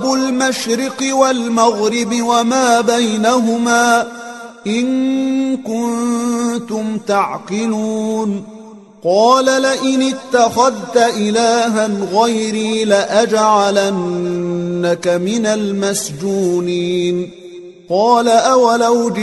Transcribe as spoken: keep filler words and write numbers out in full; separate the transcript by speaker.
Speaker 1: المشرق والمغرب وما بينهما إن كنتم تعقلون قال لئن اتخذت إلها غيري لأجعلنك من المسجونين قال أولو